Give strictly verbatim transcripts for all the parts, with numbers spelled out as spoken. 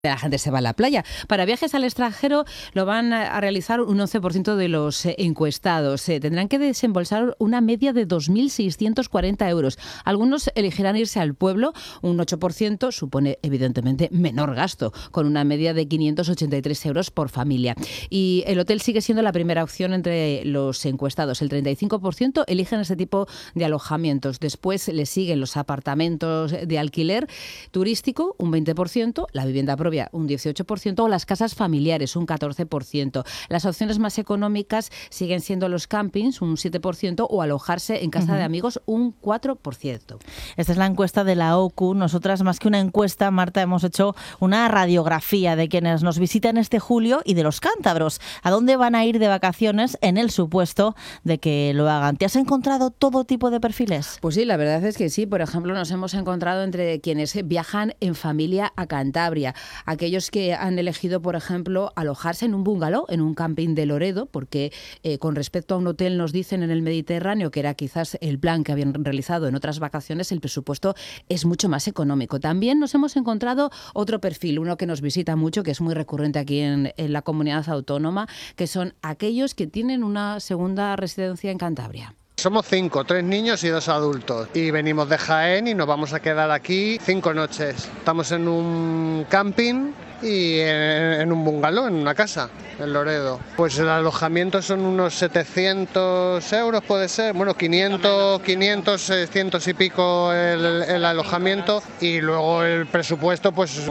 La gente se va a la playa. Para viajes al extranjero lo van a realizar un once por ciento de los encuestados. Eh, tendrán que desembolsar una media de dos mil seiscientos cuarenta euros. Algunos elegirán irse al pueblo. Un ocho por ciento supone, evidentemente, menor gasto, con una media de quinientos ochenta y tres euros por familia. Y el hotel sigue siendo la primera opción entre los encuestados. El treinta y cinco por ciento eligen este tipo de alojamientos. Después le siguen los apartamentos de alquiler turístico, un veinte por ciento, la vivienda propia un dieciocho por ciento o las casas familiares, un catorce por ciento. Las opciones más económicas siguen siendo los campings, un siete por ciento, o alojarse en casa uh-huh. de amigos, un cuatro por ciento. Esta es la encuesta de la O C U. Nosotras, más que una encuesta, Marta, hemos hecho una radiografía de quienes nos visitan este julio y de los cántabros. ¿A dónde van a ir de vacaciones en el supuesto de que lo hagan? ¿Te has encontrado todo tipo de perfiles? Pues sí, la verdad es que sí. Por ejemplo, nos hemos encontrado entre quienes viajan en familia a Cantabria. Aquellos que han elegido, por ejemplo, alojarse en un bungalow, en un camping de Loredo, porque eh, con respecto a un hotel nos dicen en el Mediterráneo, que era quizás el plan que habían realizado en otras vacaciones, el presupuesto es mucho más económico. También nos hemos encontrado otro perfil, uno que nos visita mucho, que es muy recurrente aquí en, en la comunidad autónoma, que son aquellos que tienen una segunda residencia en Cantabria. Somos cinco, tres niños y dos adultos. Y venimos de Jaén y nos vamos a quedar aquí cinco noches. Estamos en un camping y en, en un bungalow, en una casa, en Loredo. Pues el alojamiento son unos setecientos euros, puede ser. Bueno, quinientos, quinientos, seiscientos y pico el, el alojamiento. Y luego el presupuesto, pues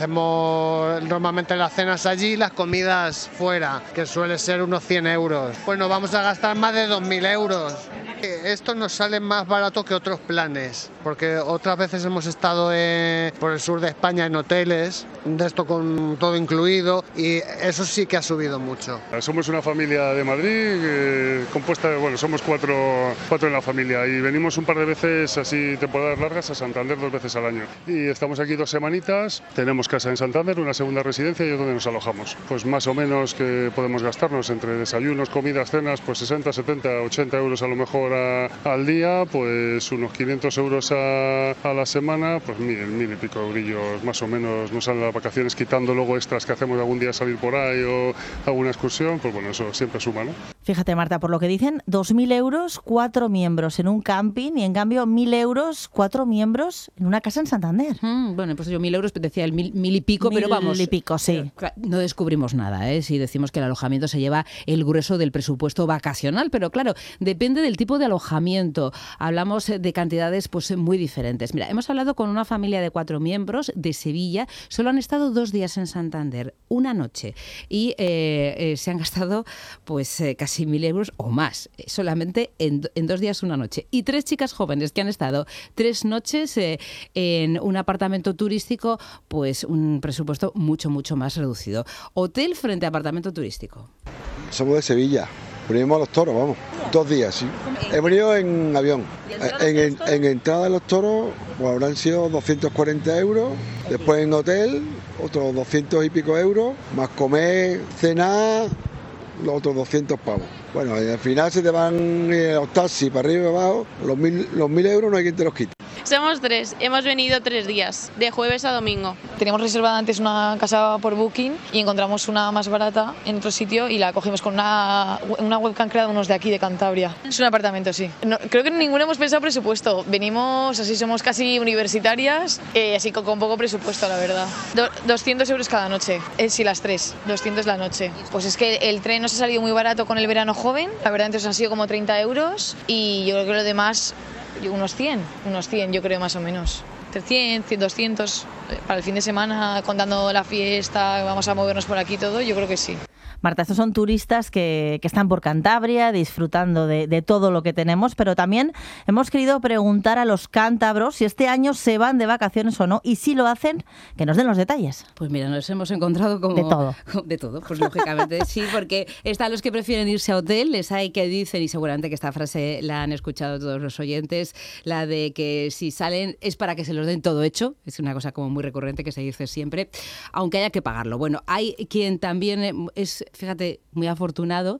hacemos normalmente las cenas allí, las comidas fuera, que suele ser unos cien euros. Pues nos vamos a gastar más de dos mil euros. Esto nos sale más barato que otros planes, porque otras veces hemos estado en, por el sur de España en hoteles, de esto con todo incluido, y eso sí que ha subido mucho. Somos una familia de Madrid, eh, compuesta de, bueno, somos cuatro, cuatro en la familia, y venimos un par de veces, así temporadas largas, a Santander dos veces al año. Y estamos aquí dos semanitas, tenemos casa en Santander, una segunda residencia y es donde nos alojamos. Pues más o menos que podemos gastarnos entre desayunos, comidas, cenas, pues sesenta, setenta, ochenta euros a lo mejor A, al día, pues unos quinientos euros a, a la semana, pues mil, mil y pico eurillos más o menos nos salen las vacaciones, quitando luego extras que hacemos algún día salir por ahí o alguna excursión, pues bueno, eso siempre suma, ¿no? Fíjate, Marta, por lo que dicen, dos mil euros, cuatro miembros en un camping y en cambio mil euros, cuatro miembros en una casa en Santander. Mm, bueno, pues yo mil euros, decía el mil, mil y pico, mil pero vamos. Mil y pico, sí. No descubrimos nada, ¿eh? Si decimos que el alojamiento se lleva el grueso del presupuesto vacacional, pero claro, depende del tipo de alojamiento. Hablamos de cantidades pues muy diferentes. Mira, hemos hablado con una familia de cuatro miembros de Sevilla. Solo han estado dos días en Santander, una noche, y eh, eh, se han gastado pues eh, casi mil euros o más, eh, solamente en, en dos días, una noche. Y tres chicas jóvenes que han estado tres noches eh, en un apartamento turístico, pues un presupuesto mucho, mucho más reducido. Hotel frente a apartamento turístico. Somos de Sevilla. Venimos a Los Toros, vamos, dos días, sí. He venido en avión. En, en, en entrada de Los Toros pues habrán sido doscientos cuarenta euros, después en hotel otros doscientos y pico euros, más comer, cenar, los otros doscientos pavos. Bueno, y al final se te van los taxis para arriba y para abajo, los mil, los mil euros no hay quien te los quite. Somos tres, hemos venido tres días, de jueves a domingo. Teníamos reservada antes una casa por Booking y encontramos una más barata en otro sitio y la cogimos con una, una webcam creada unos de aquí, de Cantabria. Es un apartamento, sí. No, creo que ninguno hemos pensado presupuesto. Venimos, así somos casi universitarias, eh, así con, con poco presupuesto, la verdad. Do, doscientos euros cada noche, eh, sí, las tres, doscientos la noche. Pues es que el tren nos ha salido muy barato con el verano joven, la verdad entonces han sido como treinta euros y yo creo que lo demás... Unos cien, unos cien yo creo más o menos. cien, doscientos, para el fin de semana, contando la fiesta, vamos a movernos por aquí todo, yo creo que sí. Marta, estos son turistas que, que están por Cantabria disfrutando de, de todo lo que tenemos, pero también hemos querido preguntar a los cántabros si este año se van de vacaciones o no, y si lo hacen, que nos den los detalles. Pues mira, nos hemos encontrado como... De todo. De todo, pues lógicamente sí, porque están los que prefieren irse a hotel, les hay que dicen, y seguramente que esta frase la han escuchado todos los oyentes, la de que si salen es para que se los den todo hecho, es una cosa como muy recurrente que se dice siempre, aunque haya que pagarlo. Bueno, hay quien también es, fíjate, muy afortunado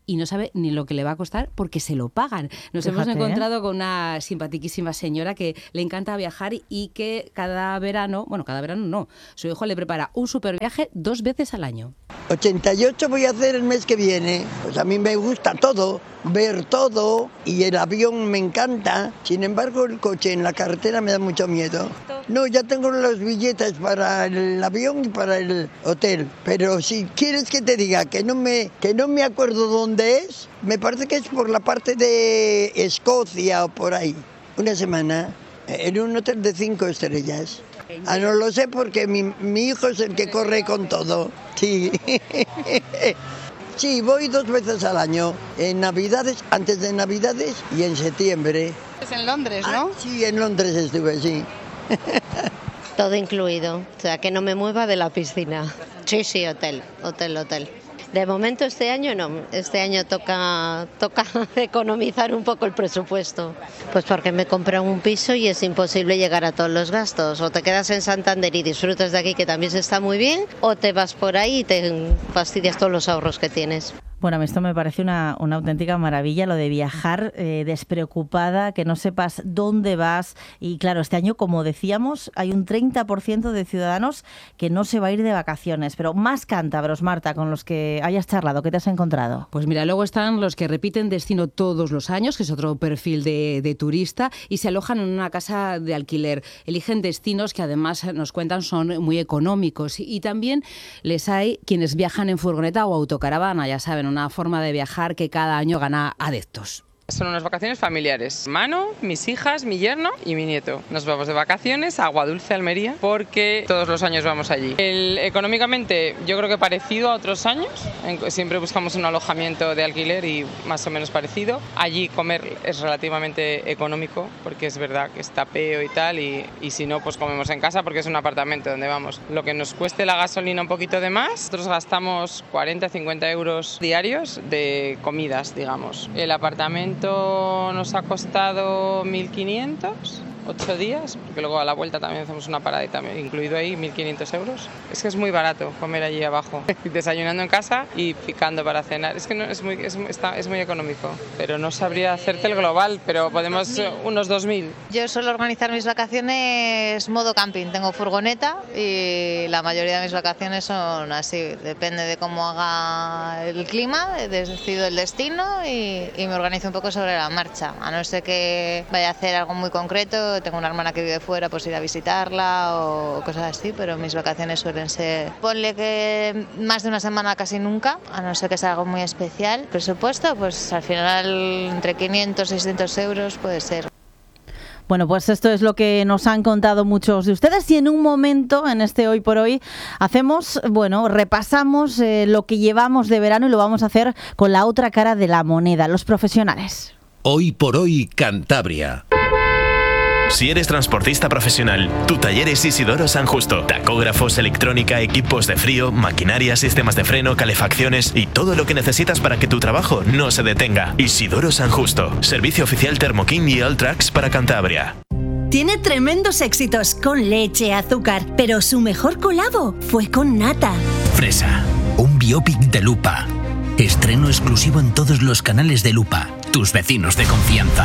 y no sabe ni lo que le va a costar porque se lo pagan. Nos Fíjate, hemos encontrado ¿eh? con una simpatiquísima señora que le encanta viajar y que cada verano, bueno, cada verano no, su hijo le prepara un superviaje dos veces al año. ochenta y ocho voy a hacer el mes que viene. Pues a mí me gusta todo, ver todo, y el avión me encanta. Sin embargo, el coche en la carretera me da mucho miedo. No, ya tengo los billetes para el avión y para el hotel. Pero si quieres que te diga que no me, que no me acuerdo dónde es, me parece que es por la parte de Escocia o por ahí. Una semana en un hotel de cinco estrellas. Ah, no lo sé porque mi, mi hijo es el que corre con todo. Sí. Sí, voy dos veces al año. En Navidades, antes de Navidades y en septiembre. Es en Londres, ¿no? Ah, sí, en Londres estuve, sí. Todo incluido, o sea, que no me mueva de la piscina. Sí, sí, hotel, hotel, hotel. De momento este año no, este año toca, toca economizar un poco el presupuesto. Pues porque me compré un piso y es imposible llegar a todos los gastos. O te quedas en Santander y disfrutas de aquí, que también se está muy bien, o te vas por ahí y te fastidias todos los ahorros que tienes. Bueno, esto me parece una, una auténtica maravilla, lo de viajar eh, despreocupada, que no sepas dónde vas. Y claro, este año, como decíamos, hay un treinta por ciento de ciudadanos que no se va a ir de vacaciones. Pero más cántabros, Marta, con los que hayas charlado, ¿qué te has encontrado? Pues mira, luego están los que repiten destino todos los años, que es otro perfil de, de turista, y se alojan en una casa de alquiler. Eligen destinos que además nos cuentan son muy económicos. Y, y también les hay quienes viajan en furgoneta o autocaravana, ya saben, una forma de viajar que cada año gana adeptos. Son unas vacaciones familiares. Mano, mis hijas, mi yerno y mi nieto. Nos vamos de vacaciones a Aguadulce, Almería, porque todos los años vamos allí. El, económicamente, yo creo que parecido a otros años. En, siempre buscamos un alojamiento de alquiler y más o menos parecido. Allí comer es relativamente económico, porque es verdad que está peo y tal, y, y si no, pues comemos en casa porque es un apartamento donde vamos. Lo que nos cueste la gasolina un poquito de más, nosotros gastamos cuarenta a cincuenta euros diarios de comidas, digamos. El apartamento nos ha costado mil quinientos, ocho días, porque luego a la vuelta también hacemos una paradita, incluido ahí mil quinientos euros. Es que es muy barato comer allí abajo, desayunando en casa y picando para cenar. Es que no, es, muy, es, está, es muy económico, pero no sabría hacerte el global, pero podemos unos dos mil. Yo suelo organizar mis vacaciones modo camping, tengo furgoneta y la mayoría de mis vacaciones son así, depende de cómo haga el clima, decido el destino y, y me organizo un poco sobre la marcha, a no ser que vaya a hacer algo muy concreto. Tengo una hermana que vive fuera, pues ir a visitarla o cosas así, pero mis vacaciones suelen ser, ponle que más de una semana casi nunca, a no ser que sea algo muy especial. Presupuesto, pues al final entre quinientos y seiscientos euros puede ser. Bueno, pues esto es lo que nos han contado muchos de ustedes y en un momento, en este Hoy por Hoy, hacemos, bueno, repasamos eh, lo que llevamos de verano y lo vamos a hacer con la otra cara de la moneda, los profesionales. Hoy por Hoy, Cantabria. Si eres transportista profesional, tu taller es Isidoro San Justo. Tacógrafos, electrónica, equipos de frío, maquinaria, sistemas de freno, calefacciones y todo lo que necesitas para que tu trabajo no se detenga. Isidoro San Justo. Servicio oficial Thermokin y Alltrax para Cantabria. Tiene tremendos éxitos con leche, azúcar, pero su mejor colabo fue con nata. Fresa, un biopic de Lupa. Estreno exclusivo en todos los canales de Lupa. Tus vecinos de confianza.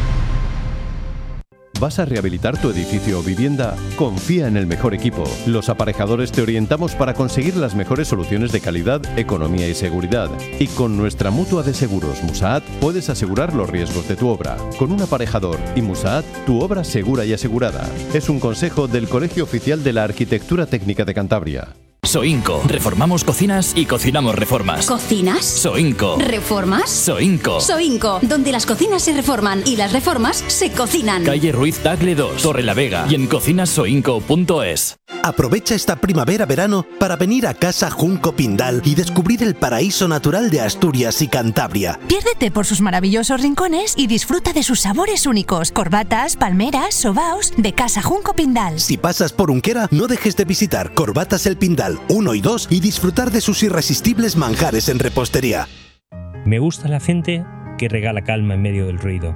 ¿Vas a rehabilitar tu edificio o vivienda? Confía en el mejor equipo. Los aparejadores te orientamos para conseguir las mejores soluciones de calidad, economía y seguridad. Y con nuestra mutua de seguros Musaat puedes asegurar los riesgos de tu obra. Con un aparejador y Musaat, tu obra segura y asegurada. Es un consejo del Colegio Oficial de la Arquitectura Técnica de Cantabria. Soinco. Reformamos cocinas y cocinamos reformas. ¿Cocinas? Soinco. ¿Reformas? Soinco. Soinco, donde las cocinas se reforman y las reformas se cocinan. Calle Ruiz Tagle dos, Torre la Vega y en cocinas soinco punto es. Aprovecha esta primavera-verano para venir a Casa Junco Pindal y descubrir el paraíso natural de Asturias y Cantabria. Piérdete por sus maravillosos rincones y disfruta de sus sabores únicos. Corbatas, palmeras, sobaos de Casa Junco Pindal. Si pasas por Unquera, no dejes de visitar Corbatas el Pindal uno y dos y disfrutar de sus irresistibles manjares en repostería. Me gusta la gente que regala calma en medio del ruido.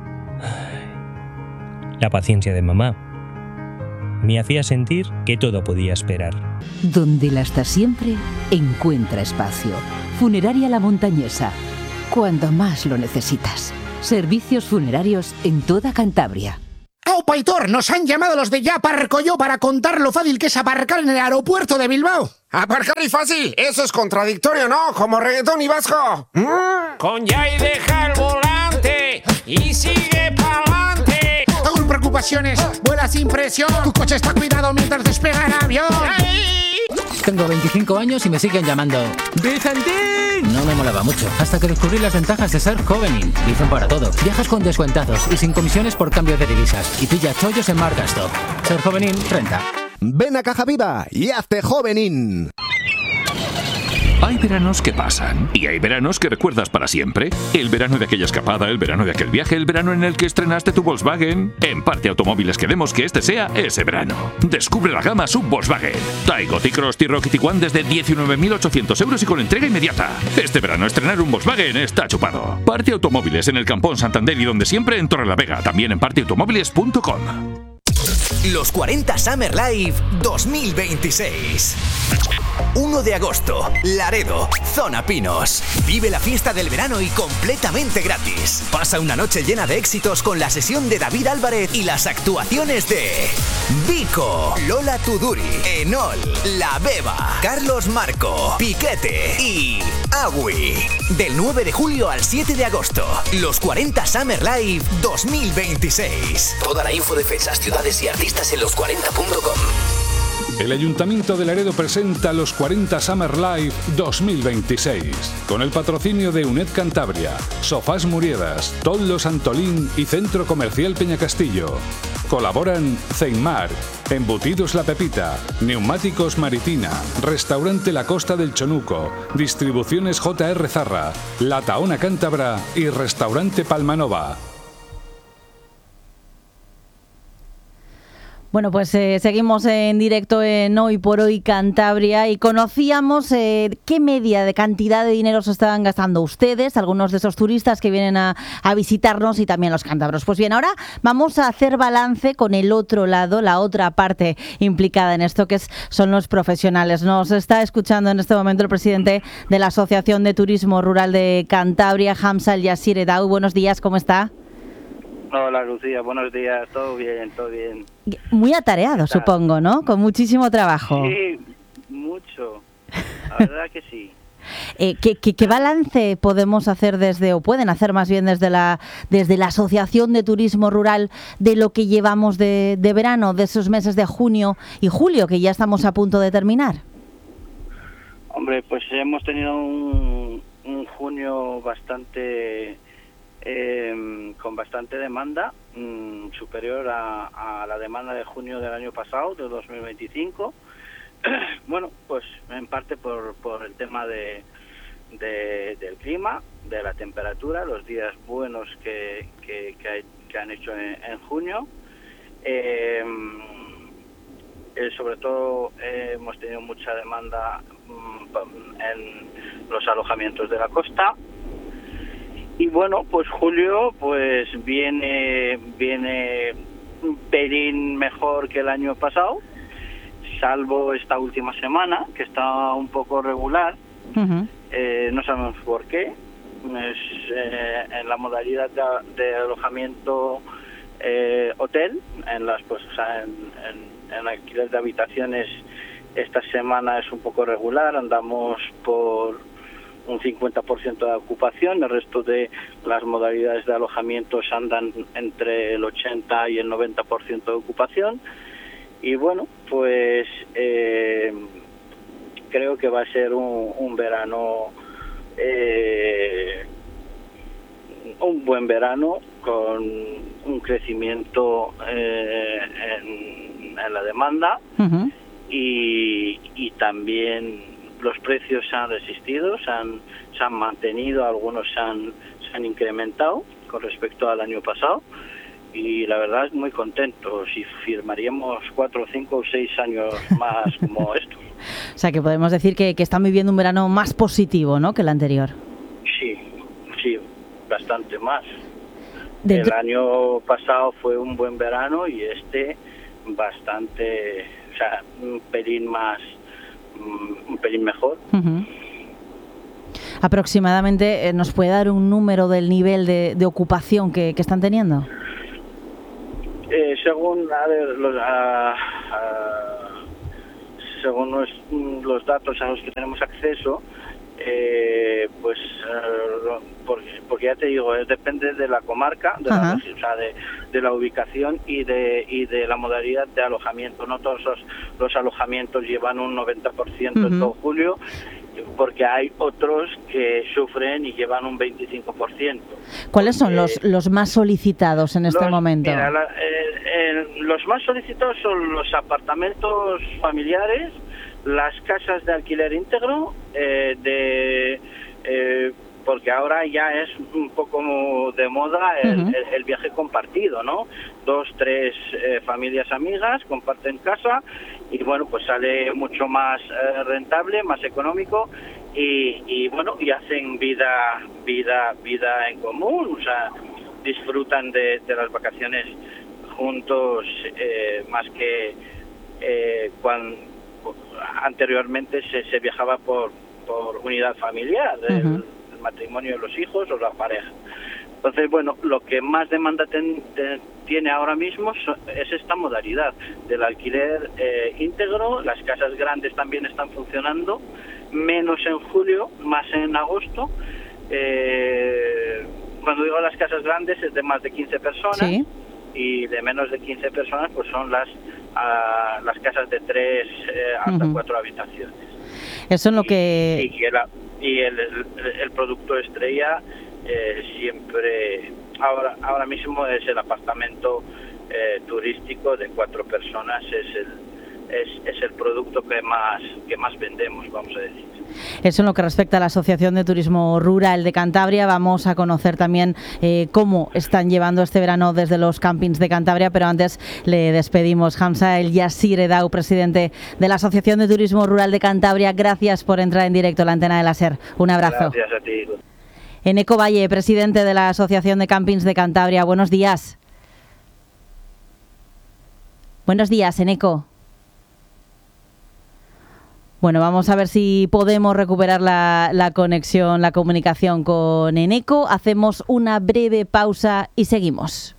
La paciencia de mamá me hacía sentir que todo podía esperar. Donde la hasta siempre encuentra espacio. Funeraria La Montañesa. cuando más lo necesitas. Servicios funerarios en toda Cantabria. ¡Aupa, Aitor! Nos han llamado los de Ya Aparco Yo para contar lo fácil que es aparcar en el aeropuerto de Bilbao. ¿Aparcar y fácil? Eso es contradictorio, ¿no? Como reggaetón y vasco. Mm. Con Ya y deja el volante y sigue pa'lante. Sin preocupaciones, vuela sin presión. Tu coche está cuidado mientras despega el avión. ¡Ay! Tengo veinticinco años y me siguen llamando ¡Vicentín! No me molaba mucho, hasta que descubrí las ventajas de ser Jovenin. Dicen para todo. Viajas con descuentazos y sin comisiones por cambio de divisas. Y pilla chollos en Marcastop. Ser Jovenin renta. Ven a Caja Viva y hazte Jovenin. Hay veranos que pasan y hay veranos que recuerdas para siempre. El verano de aquella escapada, el verano de aquel viaje, el verano en el que estrenaste tu Volkswagen. En Parte Automóviles queremos que este sea ese verano. Descubre la gama sub Volkswagen. Taigo, T-Cross, T-Roc y Tiguan desde diecinueve mil ochocientos euros y con entrega inmediata. Este verano estrenar un Volkswagen está chupado. Parte Automóviles en el Campón Santander y donde siempre en Torrelavega. También en parte automóviles punto com. Los cuarenta Summer Live dos mil veintiséis. uno de agosto, Laredo, Zona Pinos. Vive la fiesta del verano y completamente gratis. Pasa una noche llena de éxitos con la sesión de David Álvarez y las actuaciones de Vico, Lola Tuduri, Enol, La Beba, Carlos Marco, Piquete y Agui. Del nueve de julio al siete de agosto. Los cuarenta Summer Live dos mil veintiséis. Toda la info de fechas, ciudades y artistas en los cuarenta punto com. El Ayuntamiento de Laredo presenta los cuarenta Summer Live dos mil veintiséis, con el patrocinio de UNED Cantabria, Sofás Muriedas, Toldo Santolín y Centro Comercial Peñacastillo. Colaboran Ceinmar, Embutidos La Pepita, Neumáticos Maritina, Restaurante La Costa del Chonuco, Distribuciones J R Zarra, La Taona Cántabra y Restaurante Palmanova. Bueno, pues eh, seguimos en directo en Hoy por Hoy Cantabria y conocíamos eh, qué media de cantidad de dinero se estaban gastando ustedes, algunos de esos turistas que vienen a, a visitarnos y también los cántabros. Pues bien, ahora vamos a hacer balance con el otro lado, la otra parte implicada en esto, que es, son los profesionales. Nos está escuchando en este momento el presidente de la Asociación de Turismo Rural de Cantabria, Hamza El Yassir Edau. Buenos días, ¿cómo está? Hola Lucía, buenos días, todo bien, todo bien. Muy atareado, supongo, ¿no? Con muchísimo trabajo. Sí, mucho, la verdad que sí. Eh, ¿qué, qué, ¿Qué balance podemos hacer desde, o pueden hacer más bien desde la desde la Asociación de Turismo Rural de lo que llevamos de, de verano, de esos meses de junio y julio, que ya estamos a punto de terminar? Hombre, pues hemos tenido un, un junio bastante... Eh, con bastante demanda, mmm, superior a, a la demanda de junio del año pasado, de dos mil veinticinco. Bueno, pues en parte por, por el tema de, de del clima, de la temperatura, los días buenos que, que, que, hay, que han hecho en, en junio. Eh, eh, sobre todo eh, hemos tenido mucha demanda mmm, en los alojamientos de la costa. Y bueno, pues julio pues viene viene un pelín mejor que el año pasado, salvo esta última semana, que está un poco regular. Uh-huh. Eh, no sabemos por qué. Es, eh, en la modalidad de, de alojamiento eh, hotel, en las pues o sea, en, en, en alquiler de habitaciones, esta semana es un poco regular, andamos por un cincuenta por ciento de ocupación, el resto de las modalidades de alojamientos andan entre el ochenta y el noventa por ciento de ocupación. Y bueno, pues eh, creo que va a ser un, un verano, eh, un buen verano con un crecimiento eh, en, en la demanda. Uh-huh. y, y también los precios se han resistido, se han, se han mantenido, algunos se han, se han incrementado con respecto al año pasado y la verdad es muy contento. Si firmaríamos cuatro, cinco o seis años más como estos. O sea que podemos decir que, que están viviendo un verano más positivo, ¿no?, que el anterior. Sí, sí, bastante más. Dentro... El año pasado fue un buen verano y este bastante, o sea, un pelín más, un pelín mejor. Uh-huh. aproximadamente, ¿nos puede dar un número del nivel de, de ocupación que, que están teniendo? Eh, según a ver, los, a, a, según los, los datos a los que tenemos acceso, eh, pues uh, porque, porque ya te digo, eh, depende de la comarca, de la, o sea, de, de la ubicación y de y de la modalidad de alojamiento. No todos los, los alojamientos llevan un noventa por ciento uh-huh. en todo julio, porque hay otros que sufren y llevan un veinticinco por ciento. ¿Cuáles son eh, los, los más solicitados en este los, momento? Mira, la, eh, eh, los más solicitados son los apartamentos familiares, las casas de alquiler íntegro, eh, de eh, porque ahora ya es un poco de moda el, uh-huh. el, el viaje compartido, ¿no? Dos, tres eh, familias amigas comparten casa y bueno, pues sale mucho más eh, rentable, más económico y, y bueno, y hacen vida vida vida en común, o sea, disfrutan de, de las vacaciones juntos eh, más que eh, cuando anteriormente se, se viajaba por, por unidad familiar, uh-huh. el, el matrimonio de los hijos o la pareja. Entonces, bueno, lo que más demanda ten, ten, tiene ahora mismo es esta modalidad del alquiler eh, íntegro. Las casas grandes también están funcionando, menos en julio, más en agosto. Eh, cuando digo las casas grandes es de más de quince personas, ¿sí? Y de menos de quince personas pues son las a, las casas de tres eh, hasta uh-huh. cuatro habitaciones. Eso es lo que... Y, y, el, y el, el, el producto estrella eh, siempre, ahora ahora mismo es el apartamento eh, turístico de cuatro personas, es el es, es el producto que más que más vendemos, vamos a decir. Eso en lo que respecta a la Asociación de Turismo Rural de Cantabria. Vamos a conocer también eh, cómo están llevando este verano desde los campings de Cantabria, pero antes le despedimos. Hamza El Yassir Edau, presidente de la Asociación de Turismo Rural de Cantabria, gracias por entrar en directo a la antena de la SER. Un abrazo. Gracias a ti. Eneco Valle, presidente de la Asociación de Campings de Cantabria, buenos días. Buenos días, Eneco. Bueno, vamos a ver si podemos recuperar la, la conexión, la comunicación con Eneco. Hacemos una breve pausa y seguimos.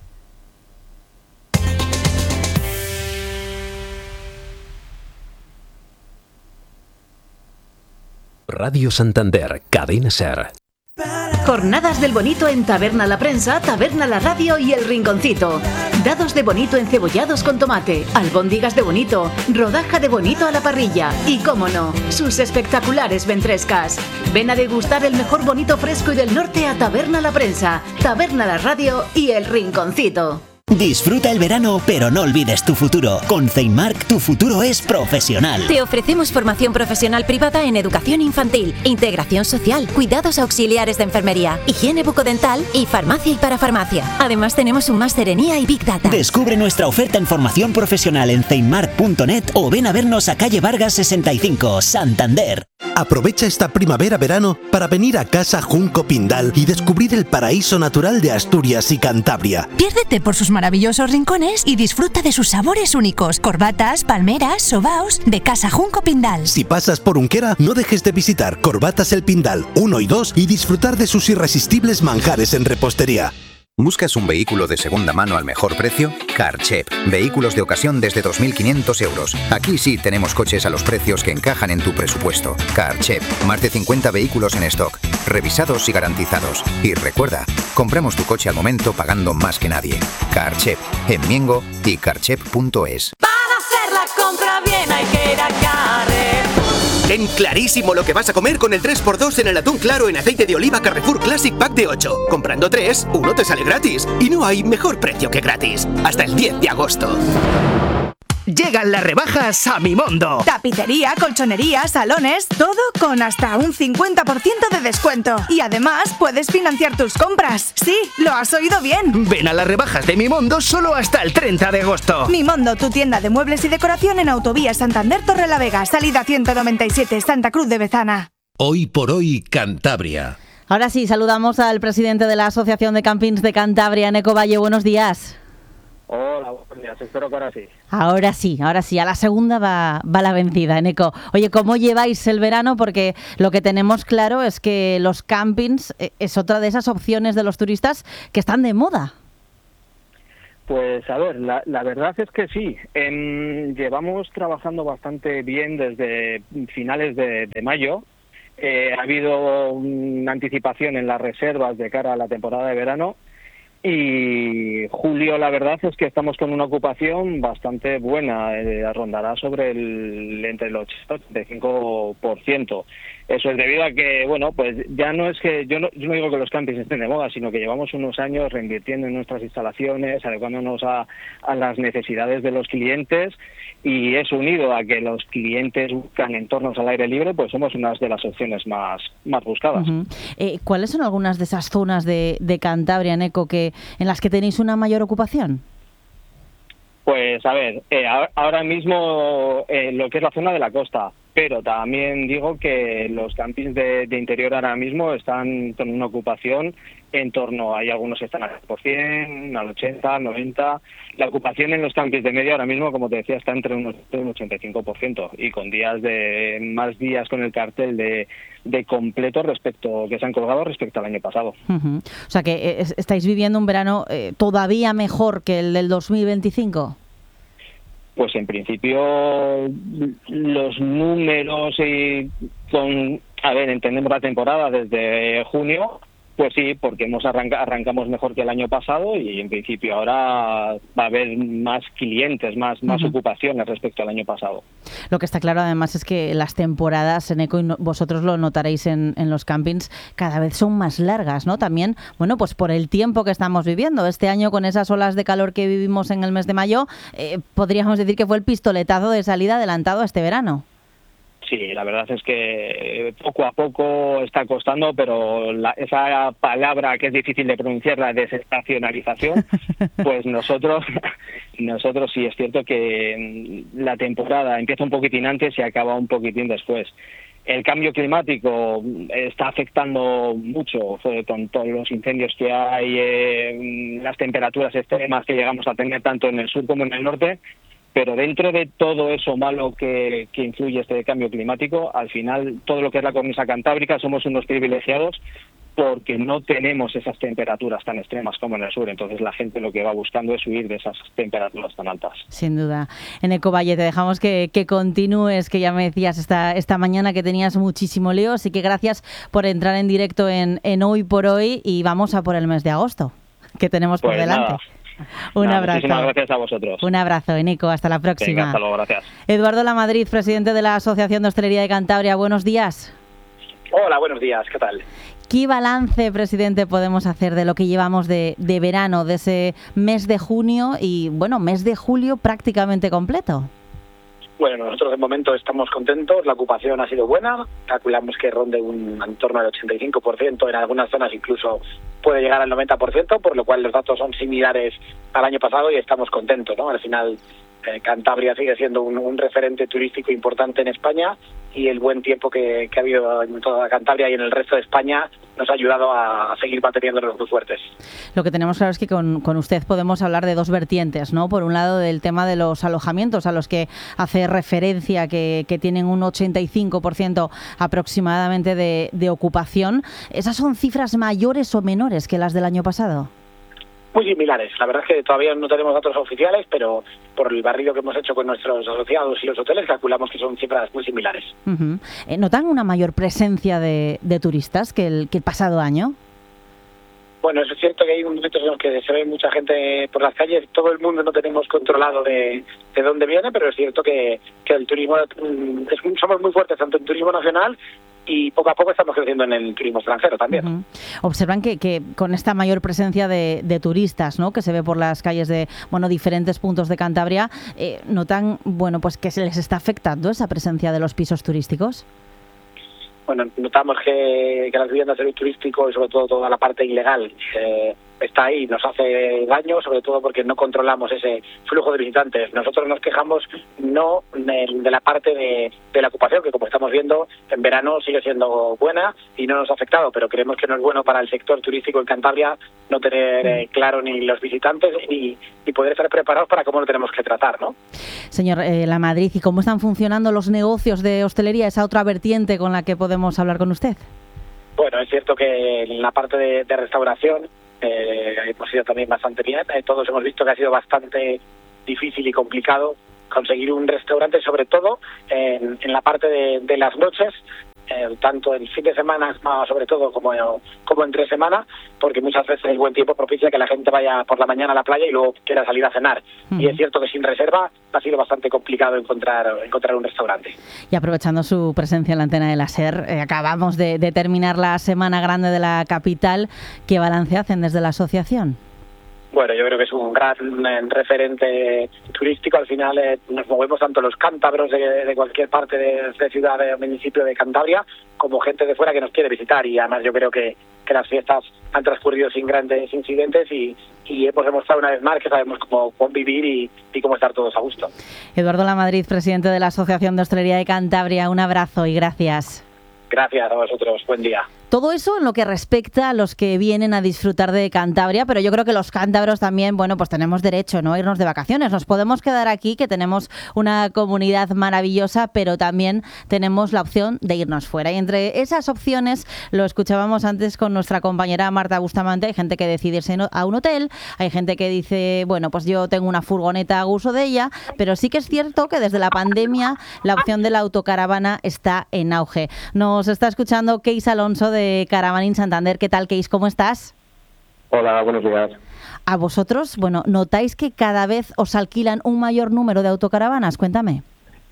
Radio Santander, Cadena SER. Jornadas del Bonito en Taberna La Prensa, Taberna La Radio y El Rinconcito. Dados de bonito encebollados con tomate, albóndigas de bonito, rodaja de bonito a la parrilla y, cómo no, sus espectaculares ventrescas. Ven a degustar el mejor bonito fresco y del norte a Taberna La Prensa, Taberna La Radio y El Rinconcito. Disfruta el verano, pero no olvides tu futuro. Con Ceinmark, tu futuro es profesional. Te ofrecemos formación profesional privada en educación infantil, integración social, cuidados auxiliares de enfermería, higiene bucodental y farmacia y parafarmacia. Además, tenemos un máster en I A y Big Data. Descubre nuestra oferta en formación profesional en ceinmark punto net o ven a vernos a calle Vargas sesenta y cinco, Santander. Aprovecha esta primavera-verano para venir a Casa Junco Pindal y descubrir el paraíso natural de Asturias y Cantabria. Piérdete por sus maravillosos rincones y disfruta de sus sabores únicos. Corbatas, palmeras, sobaos de Casa Junco Pindal. Si pasas por Unquera, no dejes de visitar Corbatas El Pindal uno y dos y disfrutar de sus irresistibles manjares en repostería. ¿Buscas un vehículo de segunda mano al mejor precio? Carchep. Vehículos de ocasión desde dos mil quinientos euros. Aquí sí tenemos coches a los precios que encajan en tu presupuesto. Carchep. Más de cincuenta vehículos en stock, revisados y garantizados. Y recuerda, compramos tu coche al momento pagando más que nadie. Carchep. En Miengo y carchep punto es. Para hacer la compra bien hay que ir a Carrefour. Ten clarísimo lo que vas a comer con el tres por dos en el atún claro en aceite de oliva Carrefour Classic Pack de ocho. Comprando tres, uno te sale gratis. Y no hay mejor precio que gratis. Hasta el diez de agosto. Llegan las rebajas a Mimondo. Tapicería, colchonería, salones, todo con hasta un cincuenta por ciento de descuento. Y además puedes financiar tus compras. Sí, lo has oído bien. Ven a las rebajas de Mimondo solo hasta el treinta de agosto. Mimondo, tu tienda de muebles y decoración en Autovía Santander Torrelavega, salida ciento noventa y siete, Santa Cruz de Bezana. Hoy por hoy, Cantabria. Ahora sí, saludamos al presidente de la Asociación de Campings de Cantabria, Eneco Valle. Buenos días. Hola, buenos días. Espero que ahora sí. Ahora sí, ahora sí. A la segunda va, va la vencida, Eneco. Oye, ¿cómo lleváis el verano? Porque lo que tenemos claro es que los campings es otra de esas opciones de los turistas que están de moda. Pues a ver, la, la verdad es que sí. En, llevamos trabajando bastante bien desde finales de, de mayo. Eh, ha habido una anticipación en las reservas de cara a la temporada de verano. Y julio, la verdad es que estamos con una ocupación bastante buena, eh, rondará sobre el entre el ochenta y ochenta y cinco por ciento. Eso es debido a que, bueno, pues ya no es que, yo no, yo no digo que los campings estén de moda, sino que llevamos unos años reinvirtiendo en nuestras instalaciones, adecuándonos a, a las necesidades de los clientes, y eso unido a que los clientes buscan entornos al aire libre, pues somos una de las opciones más, más buscadas. Uh-huh. eh, ¿Cuáles son algunas de esas zonas de, de Cantabria, Eneco, que en las que tenéis una mayor ocupación? Pues a ver, eh, ahora mismo eh, lo que es la zona de la costa, pero también digo que los campings de, de interior ahora mismo están con una ocupación en torno, hay algunos que están al cien por ciento, al ochenta, al noventa. La ocupación en los campings de media ahora mismo, como te decía, está entre un ochenta y cinco por ciento, y con días de más días con el cartel de, de completo respecto que se han colgado respecto al año pasado. Uh-huh. O sea que eh, estáis viviendo un verano eh, todavía mejor que el del dos mil veinticinco. Pues en principio los números y con, a ver, entendemos la temporada desde junio, pues sí, porque hemos arranca, arrancamos mejor que el año pasado, y en principio ahora va a haber más clientes, más, más uh-huh. ocupaciones respecto al año pasado. Lo que está claro además es que las temporadas, Eneco, y no, vosotros lo notaréis en, en los campings, cada vez son más largas, ¿no? También, bueno, pues por el tiempo que estamos viviendo. Este año, con esas olas de calor que vivimos en el mes de mayo, eh, podríamos decir que fue el pistoletazo de salida adelantado a este verano. Sí, la verdad es que poco a poco está costando, pero la, esa palabra que es difícil de pronunciar, la desestacionalización, pues nosotros, nosotros sí es cierto que la temporada empieza un poquitín antes y acaba un poquitín después. El cambio climático está afectando mucho, con todos los incendios que hay, eh, las temperaturas extremas que llegamos a tener tanto en el sur como en el norte. Pero dentro de todo eso malo que, que influye este cambio climático, al final todo lo que es la cornisa cantábrica somos unos privilegiados porque no tenemos esas temperaturas tan extremas como en el sur. Entonces la gente lo que va buscando es huir de esas temperaturas tan altas. Sin duda. Eneco Valle, te dejamos que, que continúes, que ya me decías esta, esta mañana que tenías muchísimo lío, así que gracias por entrar en directo en, en Hoy por Hoy, y vamos a por el mes de agosto, que tenemos por pues delante. Nada. Un Nada, abrazo. Muchísimas gracias a vosotros. Un abrazo, Eneco. Hasta la próxima. Venga, hasta luego, gracias. Eduardo Lamadrid, presidente de la Asociación de Hostelería de Cantabria. Buenos días. Hola, buenos días. ¿Qué tal? ¿Qué balance, presidente, podemos hacer de lo que llevamos de, de verano, de ese mes de junio y, bueno, mes de julio prácticamente completo? Bueno, nosotros de momento estamos contentos, la ocupación ha sido buena, calculamos que ronde un entorno del ochenta y cinco por ciento, en algunas zonas incluso puede llegar al noventa por ciento, por lo cual los datos son similares al año pasado y estamos contentos, ¿no? Al final eh, Cantabria sigue siendo un, un referente turístico importante en España, y el buen tiempo que, que ha habido en toda Cantabria y en el resto de España nos ha ayudado a, a seguir manteniéndonos muy fuertes. Lo que tenemos claro es que con, con usted podemos hablar de dos vertientes, ¿no? Por un lado, del tema de los alojamientos, a los que hace referencia, que, que tienen un ochenta y cinco por ciento aproximadamente de, de ocupación. ¿Esas son cifras mayores o menores que las del año pasado? Muy similares. La verdad es que todavía no tenemos datos oficiales, pero por el barrido que hemos hecho con nuestros asociados y los hoteles calculamos que son cifras muy similares. Uh-huh. ¿Notan una mayor presencia de, de turistas que el, que el pasado año? Bueno, es cierto que hay momentos en los que se ve mucha gente por las calles. Todo el mundo no tenemos controlado de, de dónde viene, pero es cierto que, que el turismo es, somos muy fuertes tanto en turismo nacional, y poco a poco estamos creciendo en el turismo extranjero también. Uh-huh. Observan que, que con esta mayor presencia de, de turistas, ¿no?, que se ve por las calles de, bueno, diferentes puntos de Cantabria, eh, ¿notan, bueno, pues que se les está afectando esa presencia de los pisos turísticos? Bueno, notamos que, que las viviendas del turístico y sobre todo toda la parte ilegal eh, está ahí, nos hace daño, sobre todo porque no controlamos ese flujo de visitantes. Nosotros nos quejamos no de, de la parte de, de la ocupación, que como estamos viendo, en verano sigue siendo buena y no nos ha afectado, pero creemos que no es bueno para el sector turístico en Cantabria no tener eh, claro ni los visitantes ni, ni poder estar preparados para cómo lo tenemos que tratar, ¿no? Señor eh, Lamadrid, ¿y cómo están funcionando los negocios de hostelería, esa otra vertiente con la que podemos hablar con usted? Bueno, es cierto que en la parte de, de restauración eh, hemos ido también bastante bien. Eh, todos hemos visto que ha sido bastante difícil y complicado conseguir un restaurante, sobre todo en, en la parte de, de las noches, eh, tanto el fin de semana más sobre todo como, como entre semana, porque muchas veces el buen tiempo propicia que la gente vaya por la mañana a la playa y luego quiera salir a cenar. Uh-huh. Y es cierto que sin reserva ha sido bastante complicado encontrar encontrar un restaurante. Y aprovechando su presencia en la antena de la SER, eh, acabamos de, de terminar la Semana Grande de la capital. ¿Qué balance hacen desde la asociación? Bueno, yo creo que es un gran eh, referente turístico. Al final eh, nos movemos tanto los cántabros de, de cualquier parte de, de ciudad o municipio de Cantabria como gente de fuera que nos quiere visitar, y además yo creo que, que las fiestas han transcurrido sin grandes incidentes y, y hemos demostrado una vez más que sabemos cómo convivir y, y cómo estar todos a gusto. Eduardo Lamadrid, presidente de la Asociación de Hostelería de Cantabria, un abrazo y gracias. Gracias a vosotros, buen día. Todo eso en lo que respecta a los que vienen a disfrutar de Cantabria, pero yo creo que los cántabros también, bueno, pues tenemos derecho, ¿no?, a irnos de vacaciones. Nos podemos quedar aquí, que tenemos una comunidad maravillosa, pero también tenemos la opción de irnos fuera. Y entre esas opciones, lo escuchábamos antes con nuestra compañera Marta Bustamante, hay gente que decide irse a un hotel, hay gente que dice, bueno, pues yo tengo una furgoneta, hago uso de ella, pero sí que es cierto que desde la pandemia la opción de la autocaravana está en auge. Nos está escuchando Keis Alonso de Caravaning Santander. ¿Qué tal, Keis? ¿Cómo estás? Hola, buenos días. ¿A vosotros, bueno, notáis que cada vez os alquilan un mayor número de autocaravanas? Cuéntame.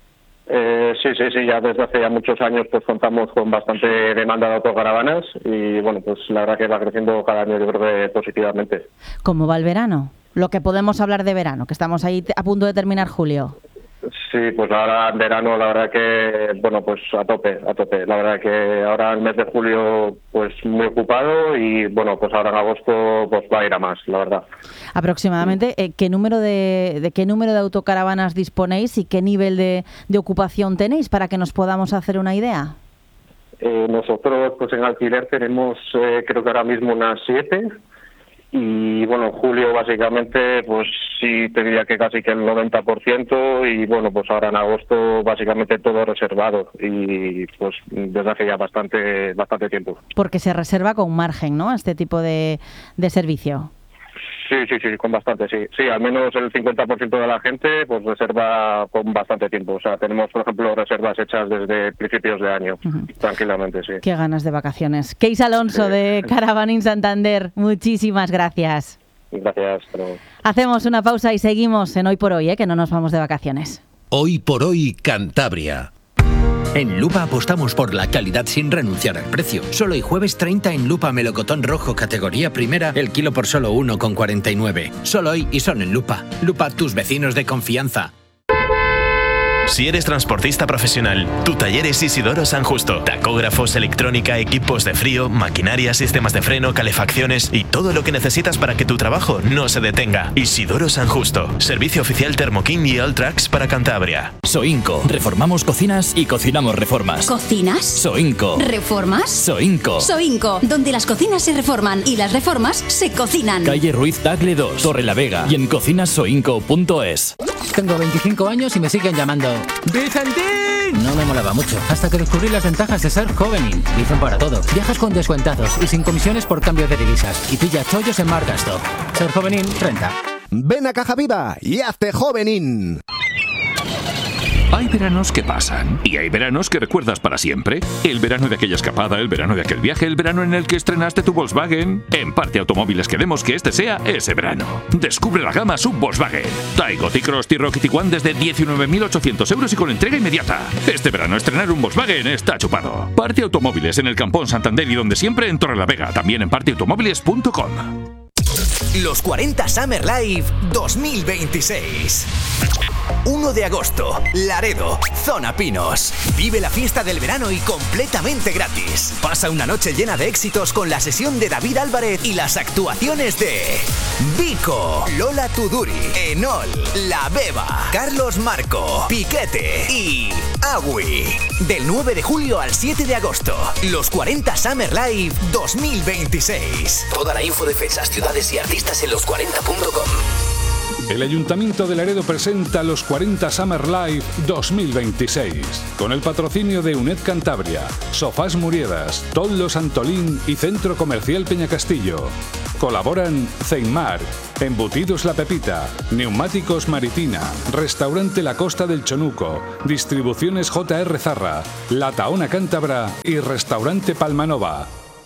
Eh, sí, sí, sí, ya desde hace ya muchos años pues contamos con bastante demanda de autocaravanas y bueno, pues la verdad que va creciendo cada año, yo creo que positivamente. ¿Cómo va el verano? Lo que podemos hablar de verano, que estamos ahí a punto de terminar julio. Sí, pues ahora en verano la verdad que, bueno, pues a tope, a tope. La verdad que ahora el mes de julio pues muy ocupado y bueno, pues ahora en agosto pues va a ir a más, la verdad. Aproximadamente, eh, ¿qué número de, de qué número de autocaravanas disponéis y qué nivel de, de ocupación tenéis para que nos podamos hacer una idea? Eh, nosotros pues en alquiler tenemos eh, creo que ahora mismo unas siete. Y bueno, en julio básicamente pues sí te diría que casi que el noventa por ciento y bueno, pues ahora en agosto básicamente todo reservado y pues desde hace ya bastante bastante tiempo. Porque se reserva con margen, ¿no?, este tipo de, de servicio. Sí, sí, sí, con bastante, sí. Sí, al menos el cincuenta por ciento de la gente pues reserva con bastante tiempo. O sea, tenemos, por ejemplo, reservas hechas desde principios de año, uh-huh. tranquilamente, sí. Qué ganas de vacaciones. Keis Alonso, sí, de Caravaning Santander, muchísimas gracias. Gracias. Pero... Hacemos una pausa y seguimos en Hoy por Hoy, ¿eh?, que no nos vamos de vacaciones. Hoy por Hoy, Cantabria. En Lupa apostamos por la calidad sin renunciar al precio. Solo el jueves treinta en Lupa melocotón rojo categoría primera, el kilo por solo uno con cuarenta y nueve. Solo hoy y son en Lupa. Lupa, tus vecinos de confianza. Si eres transportista profesional, tu taller es Isidoro San Justo. Tacógrafos, electrónica, equipos de frío, maquinaria, sistemas de freno, calefacciones y todo lo que necesitas para que tu trabajo no se detenga. Isidoro San Justo. Servicio oficial Thermo King y Alltrax para Cantabria. Soinco. Reformamos cocinas y cocinamos reformas. ¿Cocinas? Soinco. ¿Reformas? Soinco. Soinco, donde las cocinas se reforman y las reformas se cocinan. Calle Ruiz Tagle dos, Torre la Vega y en cocinasoinco punto es. Tengo veinticinco años y me siguen llamando ¡Vicentín! No me molaba mucho, hasta que descubrí las ventajas de ser Jovenin. Dicen para todo. Viajas con descuentazos y sin comisiones por cambio de divisas. Y pilla chollos en Marcasto. Ser Jovenin renta. Ven a Caja Viva y hazte Jovenin. Hay veranos que pasan y hay veranos que recuerdas para siempre. El verano de aquella escapada, el verano de aquel viaje, el verano en el que estrenaste tu Volkswagen. En Parte Automóviles queremos que este sea ese verano. Descubre la gama sub Volkswagen. Taigo, T-Cross, T-Roc y Tiguan desde diecinueve mil ochocientos euros y con entrega inmediata. Este verano estrenar un Volkswagen está chupado. Parte Automóviles en el Campón Santander y donde siempre en Torrelavega. También en parte automóviles punto com. Los cuarenta Summer Live dos mil veintiséis. uno de agosto, Laredo, Zona Pinos. Vive la fiesta del verano y completamente gratis. Pasa una noche llena de éxitos con la sesión de David Álvarez y las actuaciones de Vico, Lola Tuduri, Enol, La Beba, Carlos Marco, Piquete y Agui. Del nueve de julio al siete de agosto. Los cuarenta Summer Live dos mil veintiséis. Toda la info de fechas, ciudades y artistas en los cuarenta punto com. El Ayuntamiento de Laredo presenta los cuarenta Summer Live dos mil veintiséis, con el patrocinio de UNED Cantabria, Sofás Muriedas, Toldos Antolín y Centro Comercial Peñacastillo. Colaboran Ceinmar, Embutidos La Pepita, Neumáticos Maritina, Restaurante La Costa del Chonuco, Distribuciones J R Zarra, La Taona Cántabra y Restaurante Palmanova.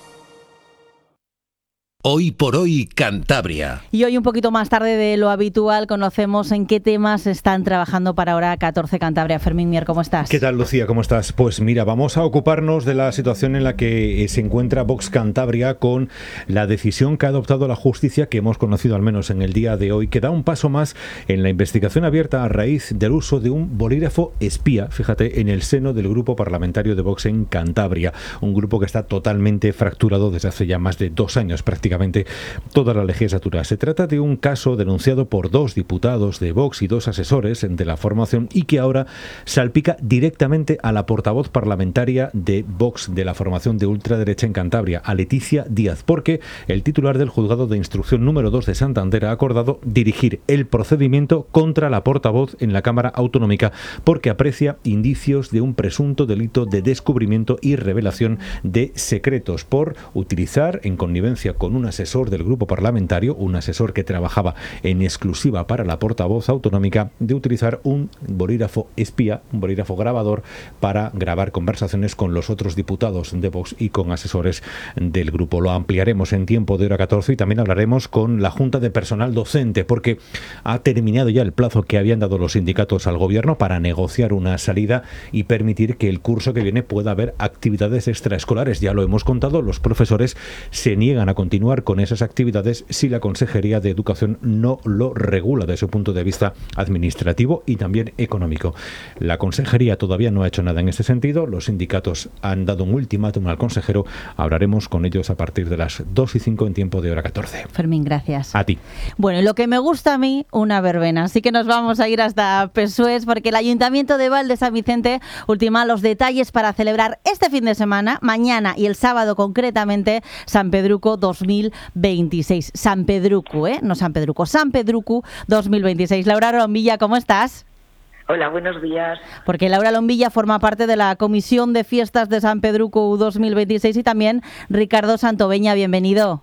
Hoy por hoy, Cantabria. Y hoy, un poquito más tarde de lo habitual, conocemos en qué temas están trabajando para Hora catorce Cantabria. Fermín Mier, ¿cómo estás? ¿Qué tal, Lucía? ¿Cómo estás? Pues mira, vamos a ocuparnos de la situación en la que se encuentra Vox Cantabria con la decisión que ha adoptado la justicia, que hemos conocido al menos en el día de hoy, que da un paso más en la investigación abierta a raíz del uso de un bolígrafo espía, fíjate, en el seno del grupo parlamentario de Vox en Cantabria. Un grupo que está totalmente fracturado desde hace ya más de dos años prácticamente. Toda la legislatura. Se trata de un caso denunciado por dos diputados de Vox y dos asesores de la formación y que ahora salpica directamente a la portavoz parlamentaria de Vox de la formación de ultraderecha en Cantabria, a Leticia Díaz, porque el titular del juzgado de instrucción número dos de Santander ha acordado dirigir el procedimiento contra la portavoz en la Cámara Autonómica porque aprecia indicios de un presunto delito de descubrimiento y revelación de secretos por utilizar en connivencia con un asesor del grupo parlamentario, un asesor que trabajaba en exclusiva para la portavoz autonómica, de utilizar un bolígrafo espía, un bolígrafo grabador para grabar conversaciones con los otros diputados de Vox y con asesores del grupo. Lo ampliaremos en tiempo de Hora catorce y también hablaremos con la Junta de Personal Docente porque ha terminado ya el plazo que habían dado los sindicatos al gobierno para negociar una salida y permitir que el curso que viene pueda haber actividades extraescolares. Ya lo hemos contado, los profesores se niegan a continuar con esas actividades si la Consejería de Educación no lo regula desde su punto de vista administrativo y también económico. La Consejería todavía no ha hecho nada en ese sentido. Los sindicatos han dado un ultimátum al consejero. Hablaremos con ellos a partir de las dos y cinco en tiempo de Hora catorce. Fermín, gracias. A ti. Bueno, y lo que me gusta a mí, una verbena. Así que nos vamos a ir hasta Pesués porque el Ayuntamiento de Val de San Vicente ultima los detalles para celebrar este fin de semana, mañana y el sábado concretamente, San Pedruco dos mil veintiséis. San Pedruco, ¿eh? No San Pedruco, San Pedruco dos mil veintiséis. Laura Lombilla, ¿cómo estás? Hola, buenos días. Porque Laura Lombilla forma parte de la Comisión de Fiestas de San Pedruco dos mil veintiséis y también Ricardo Santoveña, bienvenido.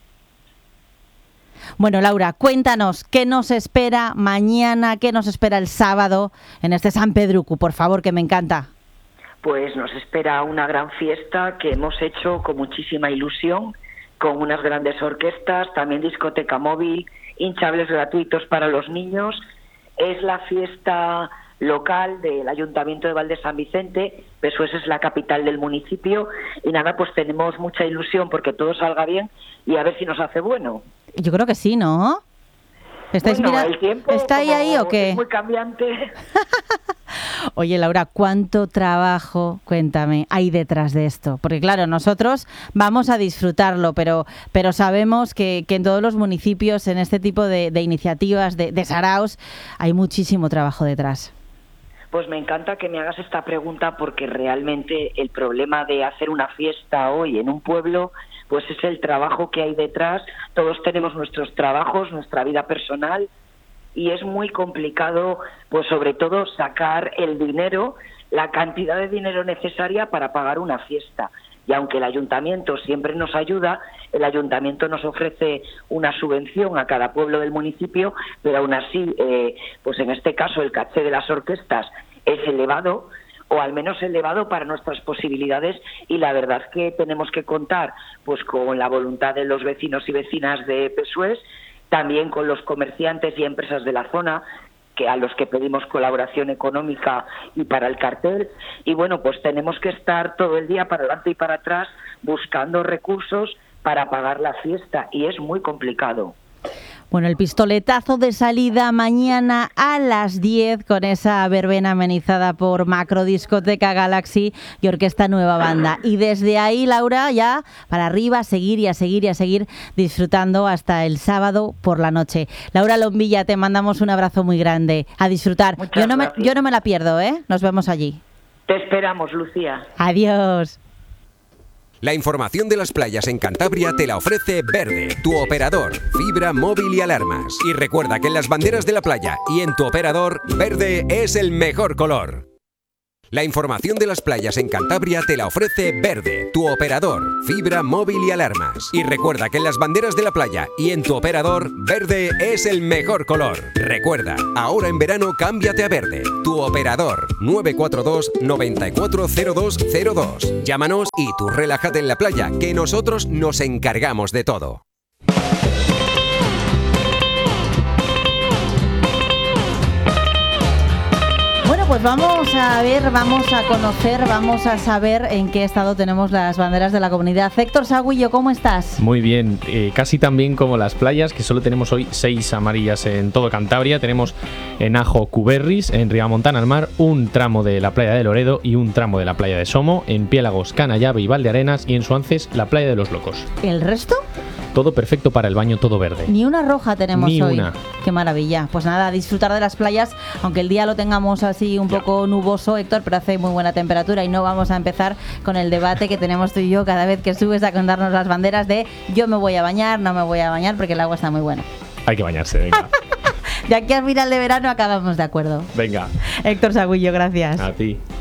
Bueno, Laura, cuéntanos, ¿qué nos espera mañana, qué nos espera el sábado en este San Pedruco? Por favor, que me encanta. Pues nos espera una gran fiesta que hemos hecho con muchísima ilusión, con unas grandes orquestas, también discoteca móvil, hinchables gratuitos para los niños. Es la fiesta local del Ayuntamiento de Val de San Vicente, Pesués es la capital del municipio, y nada, pues tenemos mucha ilusión porque todo salga bien y a ver si nos hace bueno. Yo creo que sí, ¿no? ¿Estáis bueno, mira... el tiempo ¿Está ahí, ahí o qué? Es muy cambiante. Oye, Laura, ¿cuánto trabajo, cuéntame, hay detrás de esto? Porque claro, nosotros vamos a disfrutarlo, pero pero sabemos que, que en todos los municipios, en este tipo de, de iniciativas, de, de saraos, hay muchísimo trabajo detrás. Pues me encanta que me hagas esta pregunta porque realmente el problema de hacer una fiesta hoy en un pueblo pues es el trabajo que hay detrás. Todos tenemos nuestros trabajos, nuestra vida personal, y es muy complicado, pues sobre todo sacar el dinero, la cantidad de dinero necesaria para pagar una fiesta. Y aunque el ayuntamiento siempre nos ayuda, el ayuntamiento nos ofrece una subvención a cada pueblo del municipio, pero aún así, eh, pues en este caso el caché de las orquestas es elevado, o al menos elevado para nuestras posibilidades, y la verdad es que tenemos que contar pues con la voluntad de los vecinos y vecinas de Pesués, también con los comerciantes y empresas de la zona, que a los que pedimos colaboración económica y para el cartel, y bueno, pues tenemos que estar todo el día para adelante y para atrás buscando recursos para pagar la fiesta, y es muy complicado. Bueno, el pistoletazo de salida mañana a las diez con esa verbena amenizada por Macro Discoteca Galaxy y Orquesta Nueva Banda. Y desde ahí, Laura, ya para arriba, a seguir y a seguir y a seguir disfrutando hasta el sábado por la noche. Laura Lombilla, te mandamos un abrazo muy grande. A disfrutar. Yo no, me, yo no me la pierdo, ¿eh? Nos vemos allí. Te esperamos, Lucía. Adiós. La información de las playas en Cantabria te la ofrece Verde, tu operador, fibra, móvil y alarmas. Y recuerda que en las banderas de la playa y en tu operador, verde es el mejor color. La información de las playas en Cantabria te la ofrece Verde, tu operador, fibra, móvil y alarmas. Y recuerda que en las banderas de la playa y en tu operador, verde es el mejor color. Recuerda, ahora en verano cámbiate a Verde, tu operador. nueve cuatro dos, nueve cuatro cero dos cero dos. Llámanos y tú relájate en la playa, que nosotros nos encargamos de todo. Bueno, pues vamos a ver, vamos a conocer, vamos a saber en qué estado tenemos las banderas de la comunidad. Héctor Sagüillo, ¿cómo estás? Muy bien, eh, casi tan bien como las playas, que solo tenemos hoy seis amarillas en todo Cantabria. Tenemos en Ajo Cuberris, en Ribamontana al Mar, un tramo de la playa de Loredo y un tramo de la playa de Somo, en Piélagos, Canallave y Valdearenas, y en Suances la playa de los Locos. ¿El resto? Todo perfecto para el baño, todo verde. Ni una roja tenemos Ni hoy. una. Qué maravilla. Pues nada, disfrutar de las playas, aunque el día lo tengamos así un poco nuboso, Héctor, pero hace muy buena temperatura y no vamos a empezar con el debate que tenemos tú y yo cada vez que subes a contarnos las banderas de yo me voy a bañar, no me voy a bañar, porque el agua está muy buena. Hay que bañarse, venga. De aquí al final de verano acabamos de acuerdo. Venga. Héctor Sagüillo, gracias. A ti.